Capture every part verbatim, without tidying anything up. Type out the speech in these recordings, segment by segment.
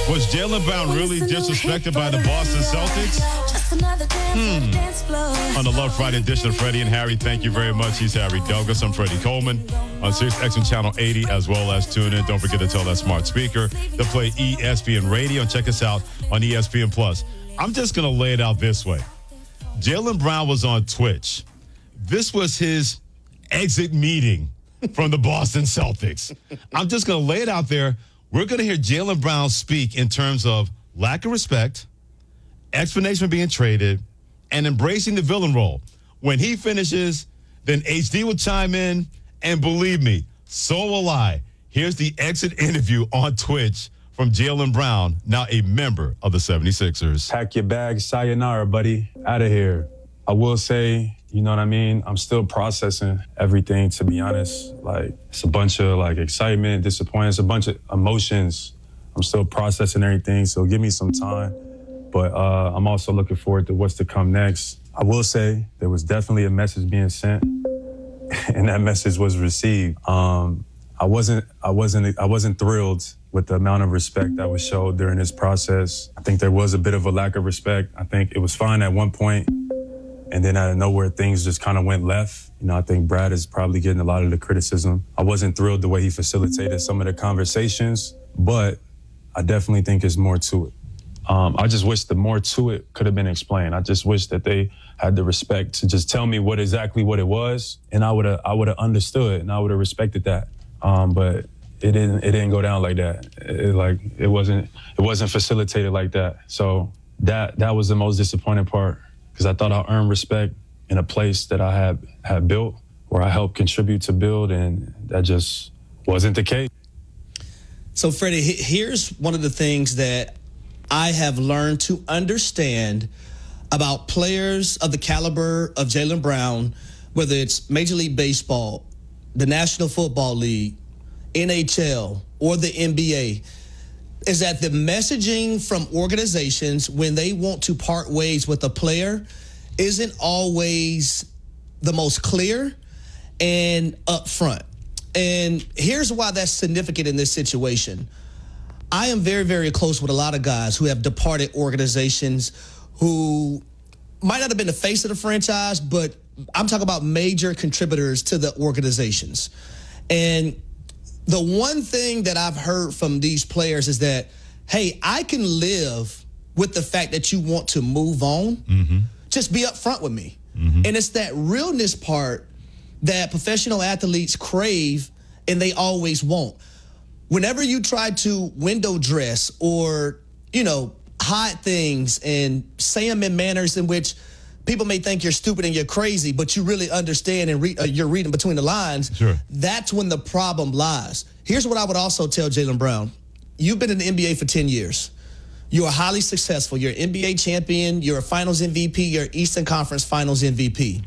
Was Jaylen Brown really disrespected by the Boston Celtics? Hmm. On the Love Friday edition of Freddie and Harry, thank you very much. He's Harry Douglas. I'm Freddie Coleman on Sirius X M Channel eighty, as well as tune in. Don't forget to tell that smart speaker to play E S P N Radio and check us out on E S P N Plus. I'm just going to lay it out this way. Jaylen Brown was on Twitch. This was his exit meeting from the Boston Celtics. I'm just going to lay it out there. We're going to hear Jaylen Brown speak in terms of lack of respect, explanation for being traded, and embracing the villain role. When he finishes, then H D will chime in, and believe me, so will I. Here's the exit interview on Twitch from Jaylen Brown, now a member of the seventy-sixers. Pack your bags, sayonara, buddy. Out of here. I will say, you know what I mean? I'm still processing everything, to be honest. Like, it's a bunch of, like, excitement, disappointment, it's a bunch of emotions. I'm still processing everything, so give me some time. But uh, I'm also looking forward to what's to come next. I will say there was definitely a message being sent, and that message was received. Um, I wasn't, I wasn't, I wasn't thrilled with the amount of respect that was showed during this process. I think there was a bit of a lack of respect. I think it was fine at one point, and then out of nowhere, things just kind of went left. You know, I think Brad is probably getting a lot of the criticism. I wasn't thrilled the way he facilitated some of the conversations, but I definitely think there's more to it. Um, I just wish the more to it could have been explained. I just wish that they had the respect to just tell me what exactly what it was, and I would have I would have understood and I would have respected that. Um, but it didn't it didn't go down like that. It, like it wasn't it wasn't facilitated like that. So that that was the most disappointing part, because I thought I earned respect in a place that I had had built, where I helped contribute to build, and that just wasn't the case. So Freddie, here's one of the things that I have learned to understand about players of the caliber of Jaylen Brown, whether it's Major League Baseball, the National Football League, N H L, or the N B A, is that the messaging from organizations when they want to part ways with a player isn't always the most clear and upfront. And here's why that's significant in this situation. I am very, very close with a lot of guys who have departed organizations who might not have been the face of the franchise, but I'm talking about major contributors to the organizations. And the one thing that I've heard from these players is that, hey, I can live with the fact that you want to move on. Mm-hmm. Just be upfront with me. Mm-hmm. And it's that realness part that professional athletes crave and they always want. Whenever you try to window dress or, you know, hide things and say them in manners in which people may think you're stupid and you're crazy, but you really understand and re- uh, you're reading between the lines, sure. That's when the problem lies. Here's what I would also tell Jaylen Brown. You've been in the N B A for ten years. You are highly successful. You're an N B A champion. You're a finals M V P. You're an Eastern Conference finals M V P.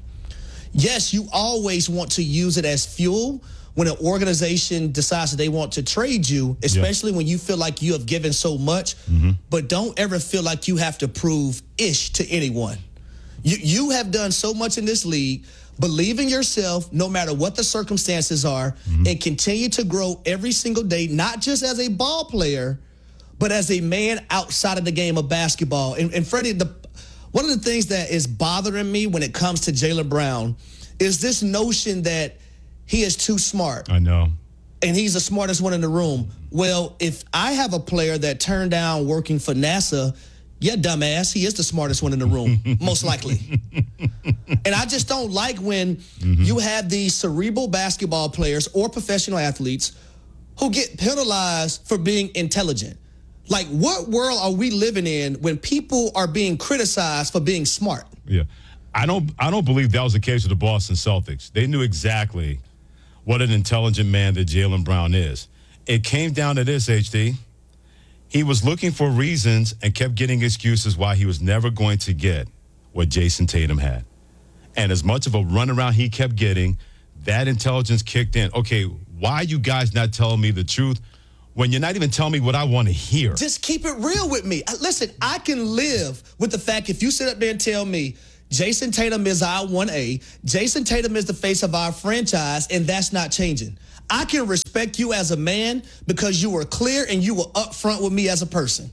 Yes, you always want to use it as fuel when an organization decides that they want to trade you, especially yeah. when you feel like you have given so much, mm-hmm. but don't ever feel like you have to prove ish to anyone. You you have done so much in this league. Believe in yourself no matter what the circumstances are, mm-hmm. and continue to grow every single day, not just as a ball player, but as a man outside of the game of basketball. And, and Freddie, the, one of the things that is bothering me when it comes to Jaylen Brown is this notion that he is too smart. I know. And he's the smartest one in the room. Well, if I have a player that turned down working for NASA, yeah, dumbass, he is the smartest one in the room, most likely. And I just don't like when mm-hmm. you have these cerebral basketball players or professional athletes who get penalized for being intelligent. Like, what world are we living in when people are being criticized for being smart? Yeah. I don't I don't believe that was the case with the Boston Celtics. They knew exactly what an intelligent man that Jaylen Brown is. It came down to this, H D. He was looking for reasons and kept getting excuses why he was never going to get what Jason Tatum had. And as much of a runaround he kept getting, that intelligence kicked in. Okay, why are you guys not telling me the truth when you're not even telling me what I want to hear? Just keep it real with me. Listen, I can live with the fact if you sit up there and tell me Jason Tatum is our one A, Jason Tatum is the face of our franchise, and that's not changing. I can respect you as a man because you were clear and you were upfront with me as a person.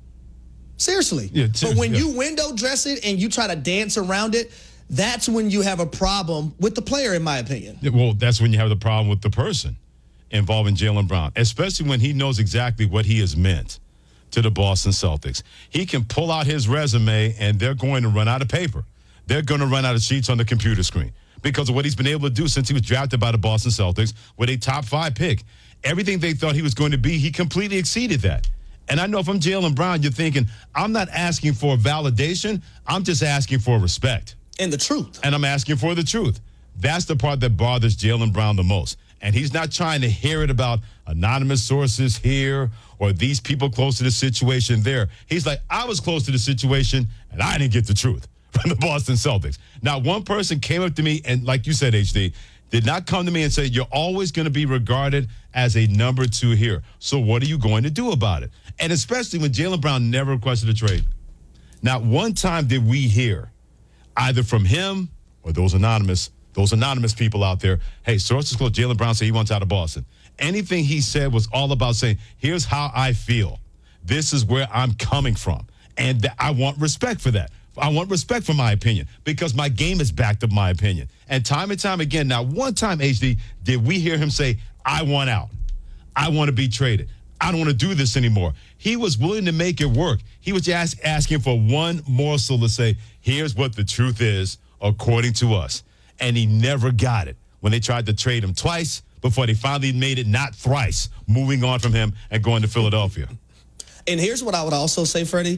Seriously. Yeah, but when yeah. you window dress it and you try to dance around it, that's when you have a problem with the player, in my opinion. Yeah, well, that's when you have the problem with the person involving Jaylen Brown, especially when he knows exactly what he has meant to the Boston Celtics. He can pull out his resume and they're going to run out of paper. They're going to run out of sheets on the computer screen because of what he's been able to do since he was drafted by the Boston Celtics with a top five pick. Everything they thought he was going to be, he completely exceeded that. And I know if I'm Jaylen Brown, you're thinking, I'm not asking for validation. I'm just asking for respect. And the truth. And I'm asking for the truth. That's the part that bothers Jaylen Brown the most. And he's not trying to hear it about anonymous sources here or these people close to the situation there. He's like, I was close to the situation, and I didn't get the truth from the Boston Celtics. Now, one person came up to me, and like you said, H D, did not come to me and say, you're always going to be regarded as a number two here. So what are you going to do about it? And especially when Jaylen Brown never requested a trade. Not one time did we hear, either from him or those anonymous, those anonymous people out there, hey, sources close, Jaylen Brown said he wants out of Boston. Anything he said was all about saying, here's how I feel. This is where I'm coming from. And th- I want respect for that. I want respect for my opinion because my game is backed up my opinion. And time and time again, now one time, H D, did we hear him say, I want out. I want to be traded. I don't want to do this anymore. He was willing to make it work. He was just asking for one morsel to say, here's what the truth is according to us. And he never got it when they tried to trade him twice before they finally made it not thrice, moving on from him and going to Philadelphia. And here's what I would also say, Freddie,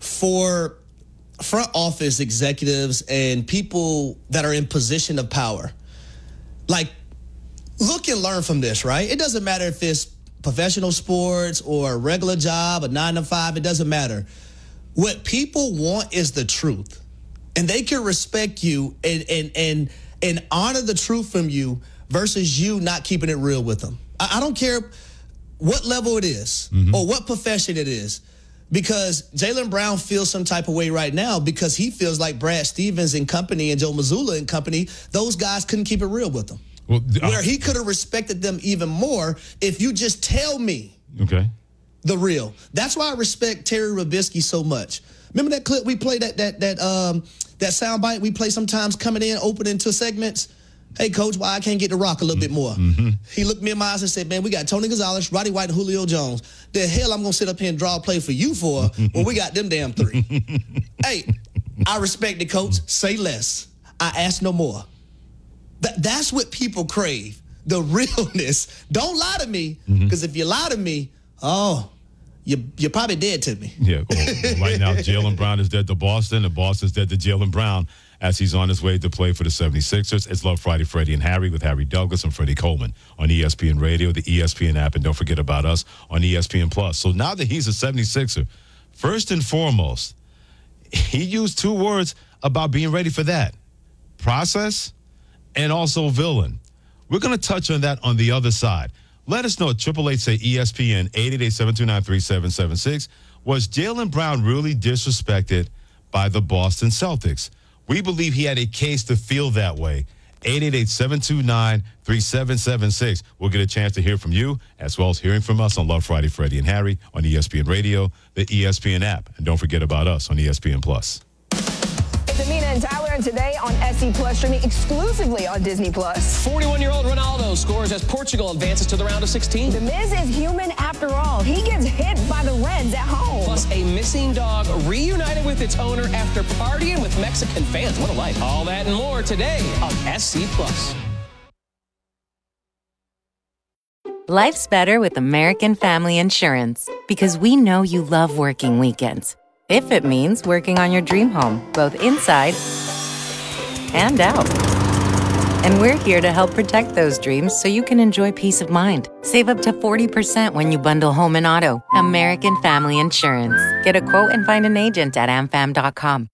for front office executives and people that are in position of power, like, look and learn from this, right? It doesn't matter if it's professional sports or a regular job, a nine to five, it doesn't matter. What people want is the truth. And they can respect you and and and and honor the truth from you versus you not keeping it real with them. I, I don't care what level it is mm-hmm. or what profession it is. Because Jaylen Brown feels some type of way right now because he feels like Brad Stevens and company and Joe Mazzulla and company, those guys couldn't keep it real with him. Well, uh, Where he could have respected them even more if you just tell me okay. the real. That's why I respect Terry Robisky so much. Remember that clip we played, that that that um that soundbite we play sometimes coming in, opening to segments? Hey, Coach, why I can't get the rock a little bit more? Mm-hmm. He looked me in my eyes and said, man, we got Tony Gonzalez, Roddy White, and Julio Jones. The hell I'm going to sit up here and draw a play for you for when we got them damn three. Hey, I respect the coach. Say less. I ask no more. Th- that's what people crave, the realness. Don't lie to me, because mm-hmm. if you lie to me, oh, you, you're probably dead to me. Yeah, well, right now, Jaylen Brown is dead to Boston, and Boston's dead to Jaylen Brown as he's on his way to play for the seventy-sixers. It's Love Friday, Freddie and Harry with Harry Douglas and Freddie Coleman on E S P N Radio, the E S P N app, and don't forget about us on E S P N Plus. So now that he's a seventy-sixer, first and foremost, he used two words about being ready for that: process and also villain. We're going to touch on that on the other side. Let us know at triple eight say E S P N, eight eight eight, seven two nine, three seven seven six. Was Jaylen Brown really disrespected by the Boston Celtics? We believe he had a case to feel that way. eight eight eight, seven two nine, three seven seven six. We'll get a chance to hear from you as well as hearing from us on Love Friday, Freddie and Harry on E S P N Radio, the E S P N app. And don't forget about us on E S P N Plus. It's Amina and Tyler, and today on S C Plus, streaming exclusively on Disney Plus. forty-one-year-old Ronaldo scores as Portugal advances to the round of sixteen. The Miz is human after all. He gets hit by the Reds at home. Plus, a missing dog reunited with its owner after partying with Mexican fans. What a life. All that and more today on S C Plus. Life's better with American Family Insurance because we know you love working weekends. If it means working on your dream home, both inside and out. And we're here to help protect those dreams so you can enjoy peace of mind. Save up to forty percent when you bundle home and auto. American Family Insurance. Get a quote and find an agent at am fam dot com.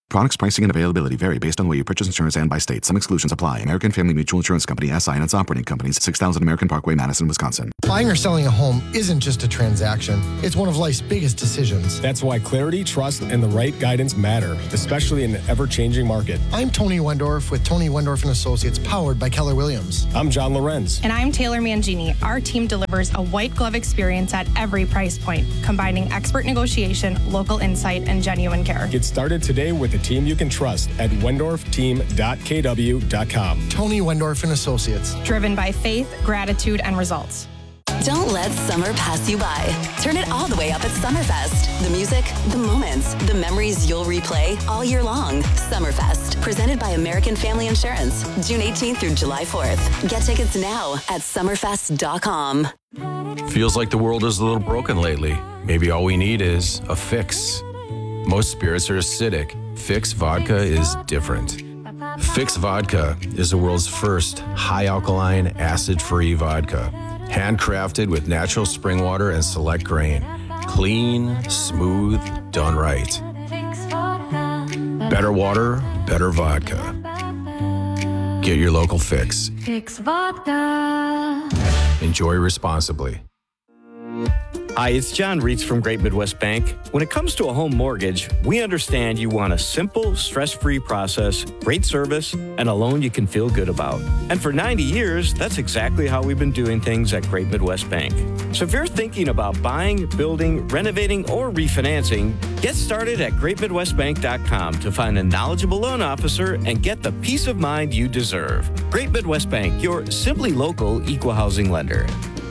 Products, pricing, and availability vary based on the way you purchase insurance and by state. Some exclusions apply. American Family Mutual Insurance Company, S I and its operating companies, six thousand American Parkway, Madison, Wisconsin. Buying or selling a home isn't just a transaction. It's one of life's biggest decisions. That's why clarity, trust, and the right guidance matter, especially in an ever-changing market. I'm Tony Wendorf with Tony Wendorf and Associates, powered by Keller Williams. I'm John Lorenz. And I'm Taylor Mangini. Our team delivers a white glove experience at every price point, combining expert negotiation, local insight, and genuine care. Get started today with a team you can trust at wendorf team dot k w dot com. Tony Wendorf and Associates. Driven by faith, gratitude, and results. Don't let summer pass you by. Turn it all the way up at Summerfest. The music, the moments, the memories you'll replay all year long. Summerfest, presented by American Family Insurance, June eighteenth through July fourth. Get tickets now at summerfest dot com. Feels like the world is a little broken lately. Maybe all we need is a fix. Most spirits are acidic. Fix Vodka is different. Fix Vodka is the world's first high alkaline, acid-free vodka. Handcrafted with natural spring water and select grain. Clean, smooth, done right. Better water, better vodka. Get your local Fix. Fix Vodka. Enjoy responsibly. Hi, it's John Reitz from Great Midwest Bank. When it comes to a home mortgage, we understand you want a simple, stress-free process, great service, and a loan you can feel good about. And for ninety years, that's exactly how we've been doing things at Great Midwest Bank. So if you're thinking about buying, building, renovating, or refinancing, get started at great midwest bank dot com to find a knowledgeable loan officer and get the peace of mind you deserve. Great Midwest Bank, your simply local equal housing lender.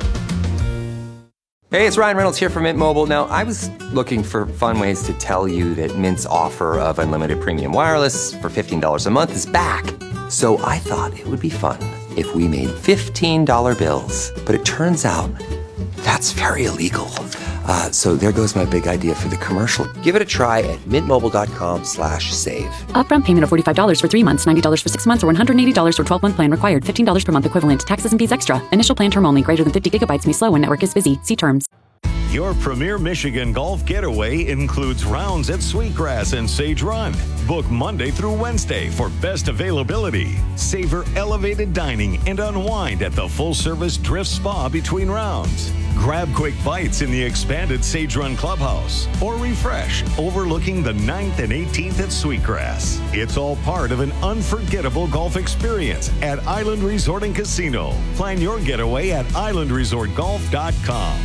Hey, it's Ryan Reynolds here from Mint Mobile. Now, I was looking for fun ways to tell you that Mint's offer of unlimited premium wireless for fifteen dollars a month is back. So I thought it would be fun if we made fifteen dollar bills. But it turns out that's very illegal. Uh, so there goes my big idea for the commercial. Give it a try at mintmobile.com slash save. Upfront payment of forty-five dollars for three months, ninety dollars for six months, or one hundred eighty dollars for twelve-month plan required. fifteen dollars per month equivalent. Taxes and fees extra. Initial plan term only. Greater than fifty gigabytes may slow when network is busy. See terms. Your premier Michigan golf getaway includes rounds at Sweetgrass and Sage Run. Book Monday through Wednesday for best availability. Savor elevated dining and unwind at the full-service Drift Spa between rounds. Grab quick bites in the expanded Sage Run Clubhouse or refresh overlooking the ninth and eighteenth at Sweetgrass. It's all part of an unforgettable golf experience at Island Resort and Casino. Plan your getaway at island resort golf dot com.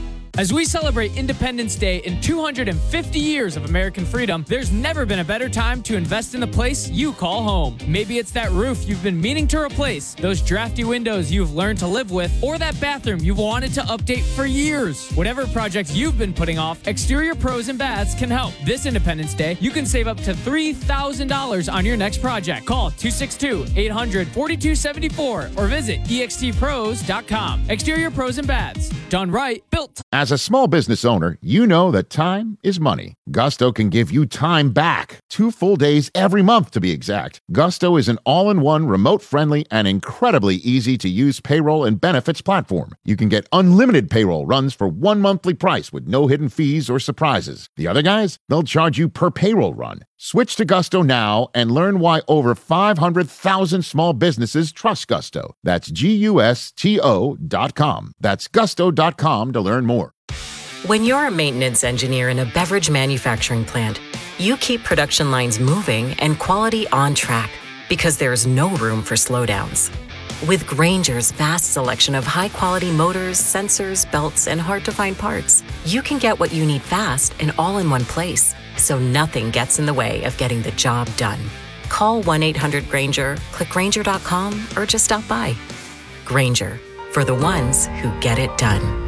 As we celebrate Independence Day and two hundred fifty years of American freedom, there's never been a better time to invest in the place you call home. Maybe it's that roof you've been meaning to replace, those drafty windows you've learned to live with, or that bathroom you've wanted to update for years. Whatever project you've been putting off, Exterior Pros and Baths can help. This Independence Day, you can save up to three thousand dollars on your next project. Call two six two, eight hundred, forty-two seventy-four or visit e x t pros dot com. Exterior Pros and Baths. Done right, built. As a small business owner, you know that time is money. Gusto can give you time back. Two full days every month, to be exact. Gusto is an all-in-one, remote-friendly, and incredibly easy-to-use payroll and benefits platform. You can get unlimited payroll runs for one monthly price with no hidden fees or surprises. The other guys, they'll charge you per payroll run. Switch to Gusto now and learn why over five hundred thousand small businesses trust Gusto. That's G U S T O dot com. That's gusto dot com to learn more. When you're a maintenance engineer in a beverage manufacturing plant, you keep production lines moving and quality on track because there's no room for slowdowns. With Grainger's vast selection of high-quality motors, sensors, belts, and hard-to-find parts, you can get what you need fast and all in one place, so nothing gets in the way of getting the job done. Call one eight hundred Grainger, click Grainger dot com, or just stop by. Grainger, for the ones who get it done.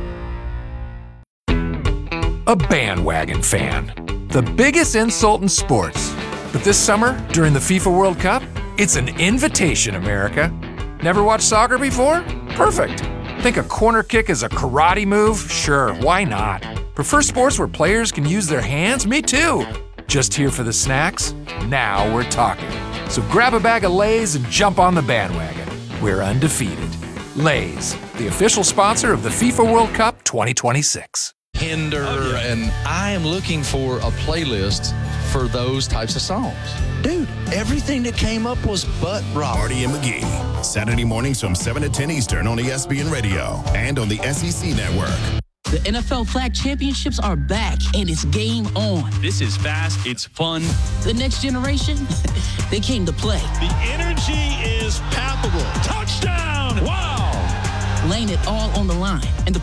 A bandwagon fan. The biggest insult in sports. But this summer, during the FIFA World Cup, it's an invitation, America. Never watched soccer before? Perfect. Think a corner kick is a karate move? Sure, why not? Prefer sports where players can use their hands? Me too. Just here for the snacks? Now we're talking. So grab a bag of Lay's and jump on the bandwagon. We're undefeated. Lay's, the official sponsor of the FIFA World Cup twenty twenty-six. Hinder, oh, yeah. And I am looking for a playlist for those types of songs. Dude, everything that came up was butt rock. Marty and McGee, Saturday mornings from seven to ten Eastern on E S P N Radio and on the S E C Network. The N F L Flag Championships are back, and it's game on. This is fast. It's fun. The next generation, they came to play. The energy is palpable. Touchdown! Wow! Laying it all on the line. And the